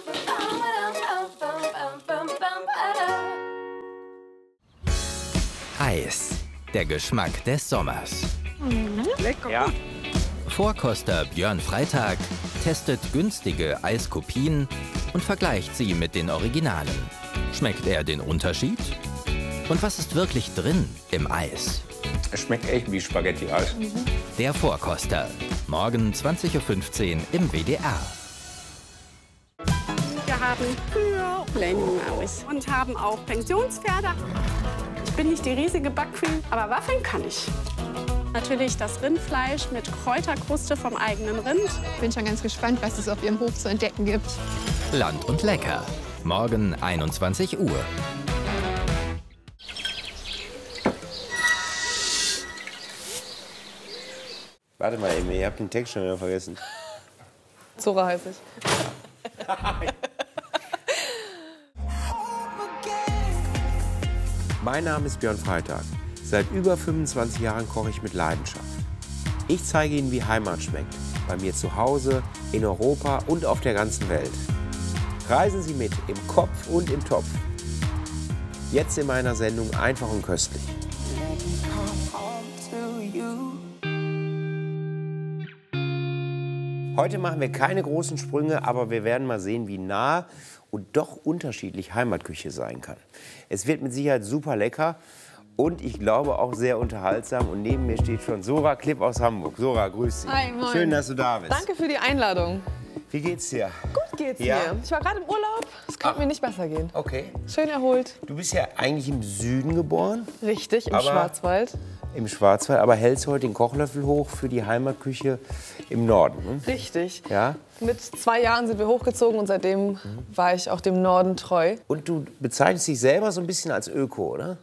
Eis, der Geschmack des Sommers. Lecker. Ja. Vorkoster Björn Freitag testet günstige Eiskopien und vergleicht sie mit den Originalen. Schmeckt er den Unterschied? Und was ist wirklich drin im Eis? Es schmeckt echt wie Spaghetti-Eis. Der Vorkoster. Morgen 20:15 Uhr im WDR. Wir haben Kühe, Blendenmaus und haben auch Pensionspferde. Ich bin nicht die riesige Backqueen, aber waffeln kann ich. Natürlich das Rindfleisch mit Kräuterkruste vom eigenen Rind. Bin schon ganz gespannt, was es auf Ihrem Hof zu entdecken gibt. Land und Lecker. Morgen 21 Uhr. Warte mal eben, ihr habt den Text schon wieder vergessen. Zora heiße ich. Mein Name ist Björn Freitag. Seit über 25 Jahren koche ich mit Leidenschaft. Ich zeige Ihnen, wie Heimat schmeckt. Bei mir zu Hause, in Europa und auf der ganzen Welt. Reisen Sie mit, im Kopf und im Topf. Jetzt in meiner Sendung Einfach und köstlich. Heute machen wir keine großen Sprünge, aber wir werden mal sehen, wie nah und doch unterschiedlich Heimatküche sein kann. Es wird mit Sicherheit super lecker und ich glaube auch sehr unterhaltsam. Und neben mir steht schon Sora Klipp aus Hamburg. Sora, grüß dich. Hi, moin. Schön, dass du da bist. Danke für die Einladung. Wie geht's dir? Gut geht's Ja? mir. Ich war gerade im Urlaub. Es könnte mir nicht besser gehen. Okay. Schön erholt. Du bist ja eigentlich im Süden geboren, Richtig, im Aber- Schwarzwald. im Schwarzwald, aber hältst heute den Kochlöffel hoch für die Heimatküche im Norden. Ne? Richtig. Ja? Mit 2 Jahren sind wir hochgezogen und seitdem war ich auch dem Norden treu. Und du bezeichnest dich selber so ein bisschen als Öko, oder?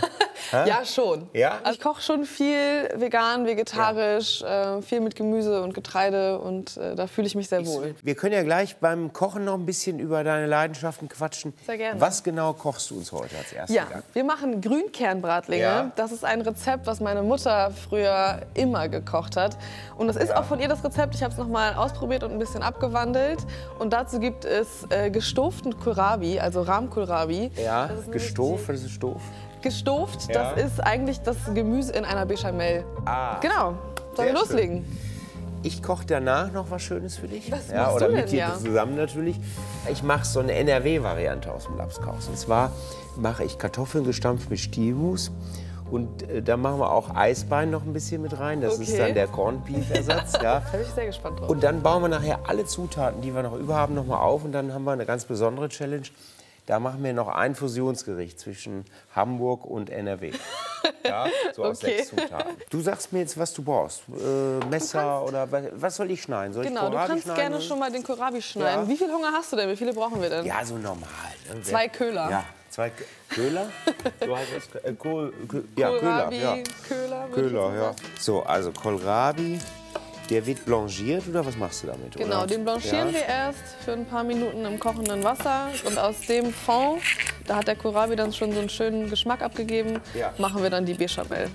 Ja, schon. Ja? Also ich koche schon viel vegan, vegetarisch, viel mit Gemüse und Getreide und da fühle ich mich sehr wohl. Wir können ja gleich beim Kochen noch ein bisschen über deine Leidenschaften quatschen. Sehr gerne. Was genau kochst du uns heute als erstes? Ja, wir machen Grünkernbratlinge. Ja. Das ist ein Rezept, was meine Mutter früher immer gekocht hat. Und das ist auch von ihr das Rezept. Ich habe es noch mal ausprobiert und ein bisschen abgewandelt. Und dazu gibt es gestoften Kohlrabi, also Rahmkohlrabi. Ja, Das ist gestoft, was ist Stof? Gestoft, Ja. das ist eigentlich das Gemüse in einer Bechamel. Ah. Genau. Sollen wir Sehr loslegen? Ich koche danach noch was Schönes für dich. Was ja, machst oder du mit denn, dir ja? zusammen natürlich. Ich mache so eine NRW-Variante aus dem Lapskaus. Und zwar mache ich Kartoffeln gestampft mit Stiermus. Und da machen wir auch Eisbein noch ein bisschen mit rein. Das ist Okay. dann der Corned Beef-Ersatz. Ja. Da bin ich sehr gespannt drauf. Und dann bauen wir nachher alle Zutaten, die wir noch über haben, noch mal auf. Und dann haben wir eine ganz besondere Challenge. Da machen wir noch ein Fusionsgericht zwischen Hamburg und NRW. Ja, so aus Okay. 6 Zutaten. Du sagst mir jetzt, was du brauchst. Messer oder was soll ich schneiden? Soll ich Genau, du Kohlrabi kannst schneiden? gerne schon mal den Kohlrabi schneiden. Ja. Wie viel Hunger hast du denn? Wie viele brauchen wir denn? Ja, so normal. Ne? 2 Köhler. Ja, 2 Köhler? So heißt das? Ja, Köhler. Kohlrabi, Ja. Köhler, würde ich Köhler, jetzt ja. sagen. So, also Kohlrabi. Der wird blanchiert oder was machst du damit? Genau, oder? den blanchieren Ja. wir erst für ein paar Minuten im kochenden Wasser. Und aus dem Fond, da hat der Kohlrabi dann schon so einen schönen Geschmack abgegeben, Ja. machen wir dann die Bechamel.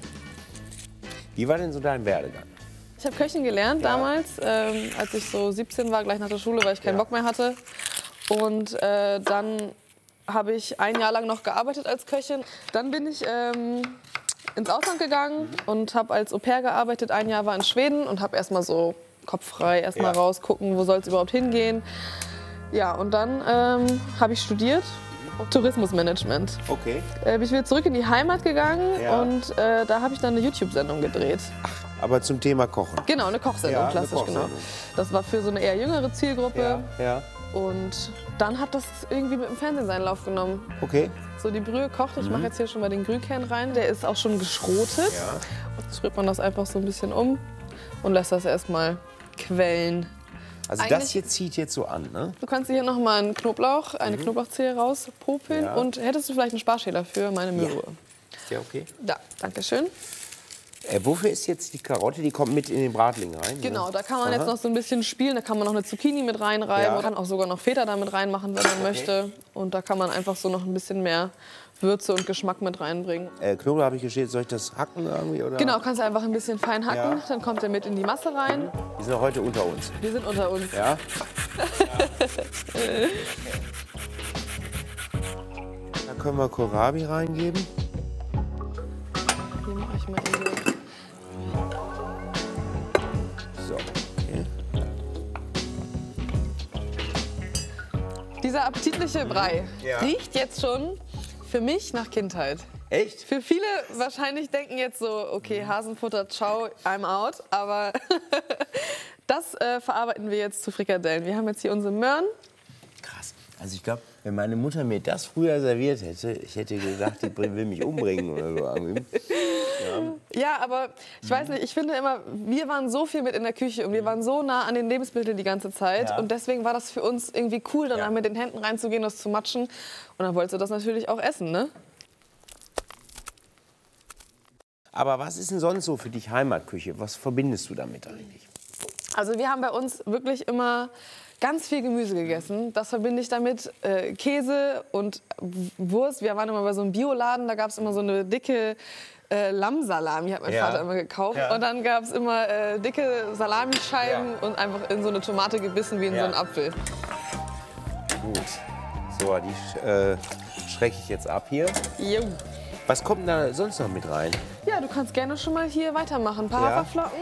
Wie war denn so dein Werdegang? Ich habe Köchin gelernt damals, als ich so 17 war, gleich nach der Schule, weil ich keinen Ja. Bock mehr hatte. Und dann habe ich ein Jahr lang noch gearbeitet als Köchin. Dann bin ich ins Ausland gegangen und habe als Au-pair gearbeitet. Ein Jahr war in Schweden und habe erstmal so Kopf frei, erstmal Ja. rausgucken, wo soll es überhaupt hingehen. Ja, und dann habe ich studiert. Tourismusmanagement. Okay. Bin ich wieder zurück in die Heimat gegangen Ja. und da habe ich dann eine YouTube-Sendung gedreht. Aber zum Thema Kochen. Genau, eine Kochsendung, Ja, eine klassisch, genau. Kochsendung. Das war für so eine eher jüngere Zielgruppe. Ja, ja. Und dann hat das irgendwie mit dem Fernsehen seinen Lauf genommen. Okay. So, die Brühe kocht. Ich mache jetzt hier schon mal den Grünkern rein. Der ist auch schon geschrotet. Ja. Jetzt rührt man das einfach so ein bisschen um und lässt das erstmal quellen. Also das Eigentlich- hier zieht jetzt so an, ne? Du kannst hier noch mal einen Knoblauch, eine Knoblauchzehe rauspopeln. Ja. Und hättest du vielleicht einen Sparschäler für meine Möhre? Ist der okay? Ja, danke schön. Wofür ist jetzt die Karotte? Die kommt mit in den Bratling rein? Genau, ne? da kann man Aha. jetzt noch so ein bisschen spielen. Da kann man noch eine Zucchini mit reinreiben. Ja. Man kann auch sogar noch Feta damit reinmachen, wenn man möchte. Und da kann man einfach so noch ein bisschen mehr Würze und Geschmack mit reinbringen. Knoblauch habe ich geschält. Soll ich das hacken irgendwie? Oder? Genau, kannst du einfach ein bisschen fein hacken. Ja. Dann kommt er mit in die Masse rein. Die sind ja heute unter uns. Wir sind unter uns. Ja? Da können wir Kohlrabi reingeben. Hier mache ich mal irgendwie. So, okay. Dieser appetitliche Brei Ja. riecht jetzt schon für mich nach Kindheit. Echt? Für viele wahrscheinlich denken jetzt so, okay, Hasenfutter, ciao, I'm out. Aber das verarbeiten wir jetzt zu Frikadellen. Wir haben jetzt hier unsere Möhren. Krass. Also ich glaube, wenn meine Mutter mir das früher serviert hätte, ich hätte gedacht, die will mich umbringen oder so. Ja, aber ich weiß nicht, ich finde immer, wir waren so viel mit in der Küche und wir waren so nah an den Lebensmitteln die ganze Zeit. Ja. Und deswegen war das für uns irgendwie cool, dann mit den Händen reinzugehen, das zu matschen. Und dann wolltest du das natürlich auch essen, ne? Aber was ist denn sonst so für dich Heimatküche? Was verbindest du damit eigentlich? Also wir haben bei uns wirklich immer ganz viel Gemüse gegessen. Das verbinde ich damit. Käse und Wurst. Wir waren immer bei so einem Bioladen, da gab es immer so eine dicke Lammsalami, hat mein Vater immer gekauft. Ja. Und dann gab es immer dicke Salamischeiben und einfach in so eine Tomate gebissen wie in so einen Apfel. Gut. So, die schrecke ich jetzt ab hier. Jo. Was kommt da sonst noch mit rein? Ja, du kannst gerne schon mal hier weitermachen. Ein paar Haferflocken.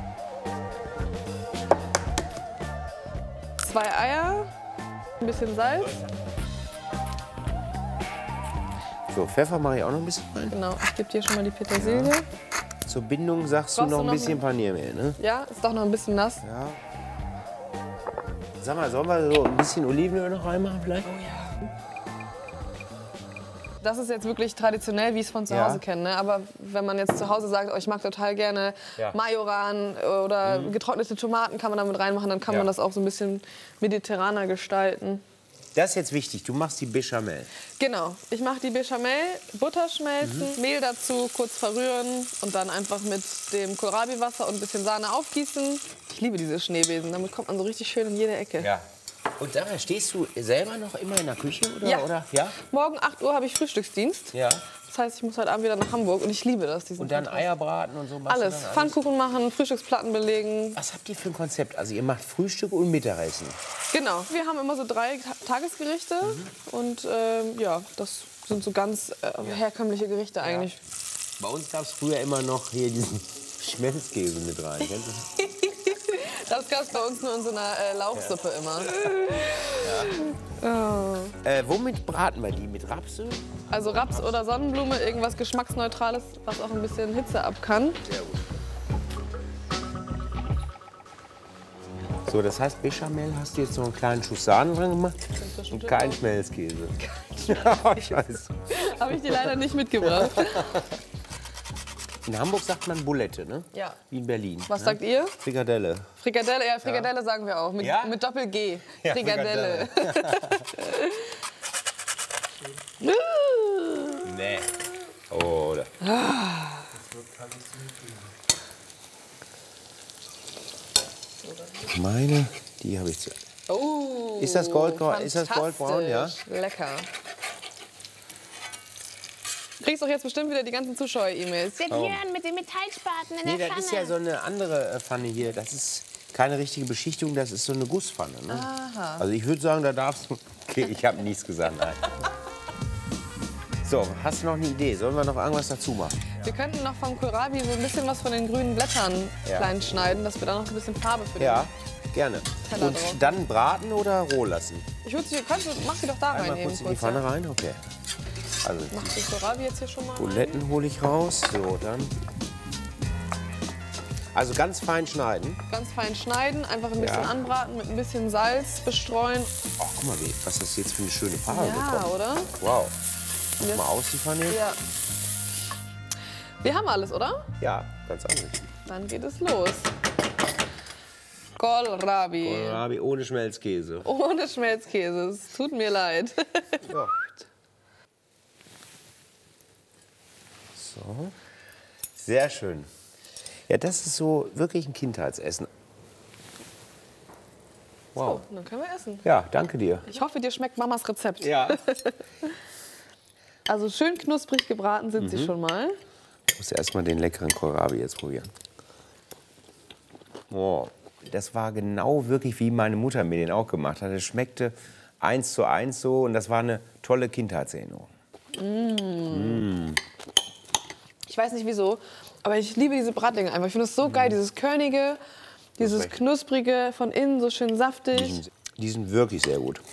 2 Eier. Ein bisschen Salz. So, Pfeffer mache ich auch noch ein bisschen rein. Genau, ich gebe dir schon mal die Petersilie. Zur Bindung sagst du Brauchst noch du ein noch bisschen Paniermehl, ne? Ja, ist doch noch ein bisschen nass. Ja. Sag mal, sollen wir so ein bisschen Olivenöl noch reinmachen vielleicht? Oh ja. Das ist jetzt wirklich traditionell, wie ich es von zu Hause kenne. Ne? Aber wenn man jetzt zu Hause sagt, oh, ich mag total gerne Majoran oder getrocknete Tomaten, kann man damit reinmachen, dann kann man das auch so ein bisschen mediterraner gestalten. Das ist jetzt wichtig, du machst die Bechamel. Genau, ich mache die Bechamel, Butter schmelzen, Mehl dazu, kurz verrühren und dann einfach mit dem Kohlrabi-Wasser und ein bisschen Sahne aufgießen. Ich liebe diese Schneebesen, damit kommt man so richtig schön in jede Ecke. Ja. Und Sarah, stehst du selber noch immer in der Küche? Oder? Ja. Oder? Ja. Morgen 8 Uhr habe ich Frühstücksdienst. Ja. Das heißt, ich muss heute Abend wieder nach Hamburg und ich liebe das. Diesen Und dann Kontrast. Eier braten und so? Machst du Alles. dann Pfannkuchen machen, Frühstücksplatten belegen. Was habt ihr für ein Konzept? Also ihr macht Frühstück und Mittagessen. Genau. Wir haben immer so 3 Tagesgerichte. Und ja, das sind so ganz herkömmliche Gerichte eigentlich. Bei uns gab es früher immer noch hier diesen Schmelzkäse mit rein. Kennst du das? Das gab es bei uns nur in so einer Lauchsuppe immer. Womit braten wir die? Mit Rapsöl? Also Raps oder Sonnenblume, irgendwas Geschmacksneutrales, was auch ein bisschen Hitze ab kann. Sehr gut. So, das heißt, Bechamel hast du jetzt noch einen kleinen Schuss Sahne dran gemacht und keinen Schmelzkäse. Oh, Scheiße. Habe ich dir leider nicht mitgebracht. In Hamburg sagt man Bulette, ne? Ja. Wie in Berlin. Was ne? sagt ihr? Frikadelle. Frikadelle, ja, Frikadelle sagen wir auch. Mit, Ja? mit Doppel-G. Ja, Frikadelle. Nee. Oder? Meine, die habe ich zu. Oh, Ist das goldbraun? Ist das goldbraun, ja? fantastisch. Lecker. Du kriegst doch jetzt bestimmt wieder die ganzen Zuschauer-E-Mails. Den Hirn mit den Metallspaten in Nee, der das Pfanne. ist ja so eine andere Pfanne hier. Das ist keine richtige Beschichtung, das ist so eine Gusspfanne. Ne? Aha. Also ich würde sagen, da darfst du... Okay, ich habe nichts gesagt, nein. So, hast du noch eine Idee? Sollen wir noch irgendwas dazu machen? Wir könnten noch vom Kohlrabi so ein bisschen was von den grünen Blättern klein schneiden, dass wir da noch ein bisschen Farbe für den... Ja, gerne. Teller Und drauf. dann braten oder roh lassen? Ich würde sie, mach sie doch da Einmal reinnehmen. kurz in die Pfanne rein? Okay. Also Mach den Kohlrabi jetzt hier schon mal rein. Buletten hole ich raus. So, dann. Also ganz fein schneiden. Ganz fein schneiden, einfach ein bisschen Ja. anbraten, mit ein bisschen Salz bestreuen. Oh, guck mal, was das jetzt für eine schöne Farbe Ja, bekommt. oder? Wow. Mach mal aus die Pfanne. Ja. Wir haben alles, oder? Ja, ganz anders. Dann geht es los. Kohlrabi. Kohlrabi ohne Schmelzkäse. Ohne Schmelzkäse. Es tut mir leid. Ja. So. Sehr schön. Ja, das ist so wirklich ein Kindheitsessen. Wow. So, dann können wir essen. Ja, danke dir. Ich hoffe, dir schmeckt Mamas Rezept. Ja. Also schön knusprig gebraten sind sie schon mal. Ich muss erst mal den leckeren Kohlrabi jetzt probieren. Oh, das war genau wirklich, wie meine Mutter mir den auch gemacht hat. Es schmeckte 1:1 so. Und das war eine tolle Kindheitserinnerung. Ich weiß nicht wieso, aber ich liebe diese Bratlinge einfach. Ich finde es so geil, dieses Körnige, dieses Knusprige, von innen so schön saftig. Die sind wirklich sehr gut.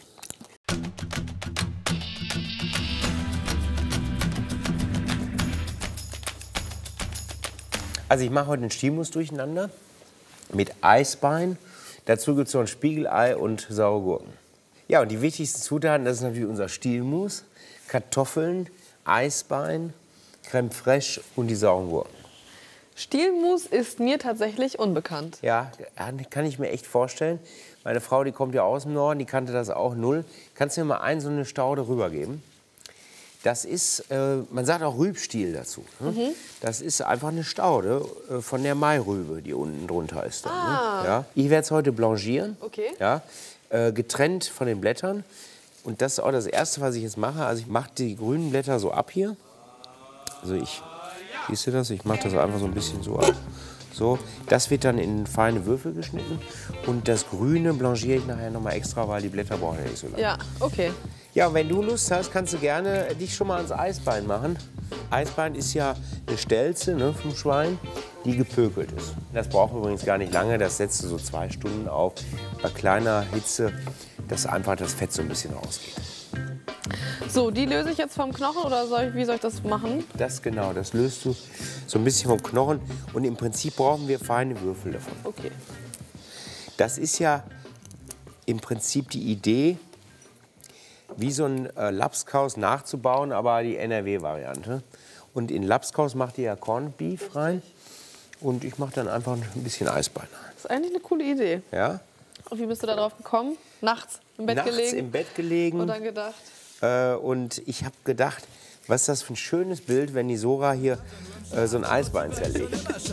Also ich mache heute einen Stielmus durcheinander mit Eisbein. Dazu gibt es noch ein Spiegelei und saure Gurken. Ja, und die wichtigsten Zutaten, das ist natürlich unser Stielmus, Kartoffeln, Eisbein, Crème fraîche und die sauren Gurken. Stielmus ist mir tatsächlich unbekannt. Ja, kann ich mir echt vorstellen. Meine Frau, die kommt ja aus dem Norden, die kannte das auch null. Kannst du mir mal so eine Staude rübergeben? Das ist, man sagt auch Rübstiel dazu. Ne? Das ist einfach eine Staude von der Mairübe, die unten drunter ist. Dann, ne? Ja. Ich werde es heute blanchieren, ja, getrennt von den Blättern. Und das ist auch das Erste, was ich jetzt mache. Also ich mache die grünen Blätter so ab hier. Also siehst du das? Ich mache das einfach so ein bisschen so ab. So, das wird dann in feine Würfel geschnitten. Und das Grüne blanchiere ich nachher noch mal extra, weil die Blätter brauchen ja nicht so lange. Ja, okay. Ja, und wenn du Lust hast, kannst du gerne dich schon mal ans Eisbein machen. Eisbein ist ja eine Stelze, ne, vom Schwein, die gepökelt ist. Das braucht übrigens gar nicht lange, das setzt du so 2 Stunden auf. Bei kleiner Hitze, dass einfach das Fett so ein bisschen rausgeht. So, die löse ich jetzt vom Knochen oder wie soll ich das machen? Das löst du so ein bisschen vom Knochen und im Prinzip brauchen wir feine Würfel davon. Okay. Das ist ja im Prinzip die Idee, wie so ein Lapskaus nachzubauen, aber die NRW-Variante. Und in Lapskaus macht ihr ja Corned Beef rein und ich mache dann einfach ein bisschen Eisbein rein. Das ist eigentlich eine coole Idee. Ja? Und wie bist du da drauf gekommen? Nachts im Bett gelegen? Nachts im Bett gelegen. Und dann gedacht? Und ich habe gedacht, was ist das für ein schönes Bild, wenn die Sora hier so ein Eisbein zerlegt.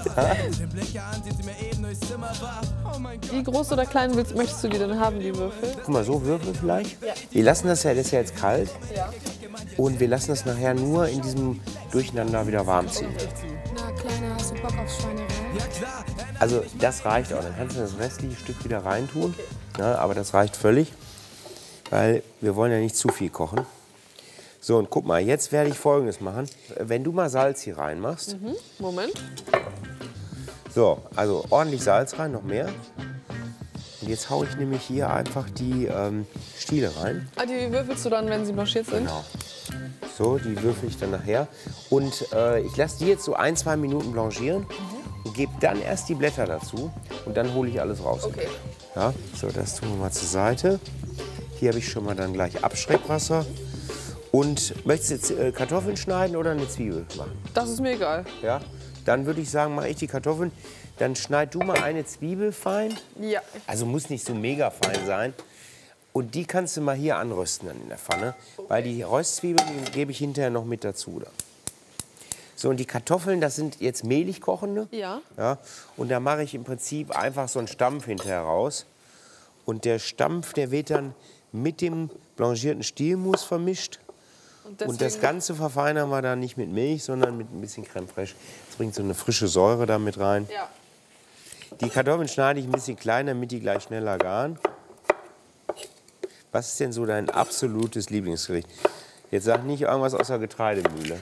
Wie groß oder klein möchtest du die denn haben, die Würfel? Guck mal, so Würfel vielleicht. Ja. Wir lassen das ist ja jetzt kalt. Ja. Und wir lassen das nachher nur in diesem Durcheinander wieder warm ziehen. Na, Kleiner, hast du Bock auf Schweinerei? Also das reicht auch. Dann kannst du das restliche Stück wieder reintun. Okay. Ja, aber das reicht völlig, weil wir wollen ja nicht zu viel kochen. So, und guck mal, jetzt werde ich Folgendes machen. Wenn du mal Salz hier reinmachst. Moment. So, also ordentlich Salz rein, noch mehr. Und jetzt haue ich nämlich hier einfach die Stiele rein. Ah, die würfelst du dann, wenn sie blanchiert sind? Genau. So, die würfel ich dann nachher. Und ich lasse die jetzt so 1-2 Minuten blanchieren und gebe dann erst die Blätter dazu. Und dann hole ich alles raus. Okay. Ja, so, das tun wir mal zur Seite. Hier habe ich schon mal dann gleich Abschreckwasser. Und möchtest du jetzt Kartoffeln schneiden oder eine Zwiebel machen? Das ist mir egal. Ja, dann würde ich sagen, mache ich die Kartoffeln. Dann schneid du mal eine Zwiebel fein. Ja. Also muss nicht so mega fein sein. Und die kannst du mal hier anrösten dann in der Pfanne. Okay. Weil die Röstzwiebeln die gebe ich hinterher noch mit dazu. Dann. So, und die Kartoffeln, das sind jetzt mehlig kochende. Ja. Ja. Und da mache ich im Prinzip einfach so einen Stampf hinterher raus. Und der Stampf, der wird dann mit dem blanchierten Stielmus vermischt. Und das Ganze verfeinern wir dann nicht mit Milch, sondern mit ein bisschen Crème fraîche. Das bringt so eine frische Säure da mit rein. Ja. Die Kartoffeln schneide ich ein bisschen kleiner, damit die gleich schneller garen. Was ist denn so dein absolutes Lieblingsgericht? Jetzt sag nicht irgendwas aus der Getreidemühle.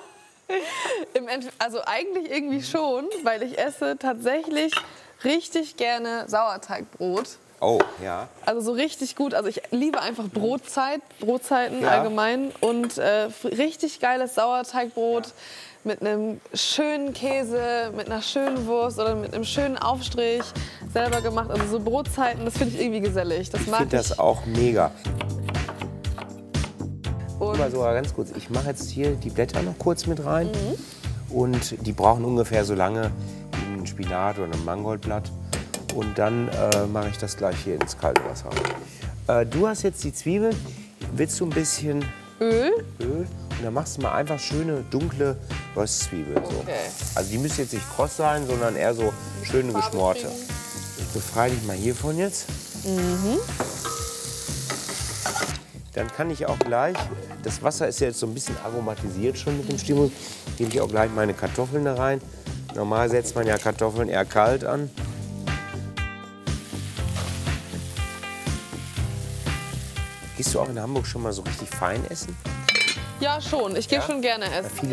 Also eigentlich irgendwie schon, weil ich esse tatsächlich richtig gerne Sauerteigbrot. Oh, ja. Also so richtig gut. Also ich liebe einfach Brotzeiten ja. allgemein. Und richtig geiles Sauerteigbrot mit einem schönen Käse, mit einer schönen Wurst oder mit einem schönen Aufstrich selber gemacht. Also so Brotzeiten, das finde ich irgendwie gesellig. Das mag ich. Finde das auch mega. Und mal so ganz kurz, ich mache jetzt hier die Blätter noch kurz mit rein. Und die brauchen ungefähr so lange wie ein Spinat oder ein Mangoldblatt. Und dann mache ich das gleich hier ins kalte Wasser. Du hast jetzt die Zwiebeln. Willst du ein bisschen Öl? Und dann machst du mal einfach schöne, dunkle Röstzwiebeln. So. Okay. Also die müssen jetzt nicht kross sein, sondern eher so schöne geschmorte. Ich befreie dich mal hiervon jetzt. Dann kann ich auch gleich, das Wasser ist ja jetzt so ein bisschen aromatisiert schon mit dem Stielmus, gebe ich auch gleich meine Kartoffeln da rein. Normal setzt man ja Kartoffeln eher kalt an. Gehst du auch in Hamburg schon mal so richtig fein essen? Ja, schon. Ich gehe schon gerne essen. Viele